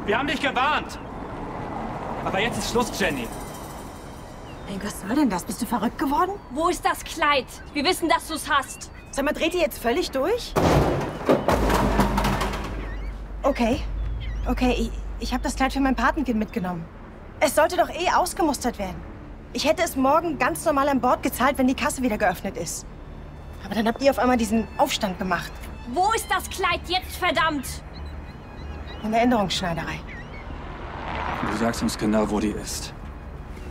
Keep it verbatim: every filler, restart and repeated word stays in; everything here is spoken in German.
Wir haben dich gewarnt. Aber jetzt ist Schluss, Jenny. Ey, was soll denn das? Bist du verrückt geworden? Wo ist das Kleid? Wir wissen, dass du es hast. Sag mal, dreht ihr jetzt völlig durch? Okay. Okay, ich, ich habe das Kleid für mein Patenkind mitgenommen. Es sollte doch eh ausgemustert werden. Ich hätte es morgen ganz normal an Bord gezahlt, wenn die Kasse wieder geöffnet ist. Aber dann habt ihr auf einmal diesen Aufstand gemacht. Wo ist das Kleid jetzt, verdammt? In der Änderungsschneiderei. Du sagst uns genau, wo die ist.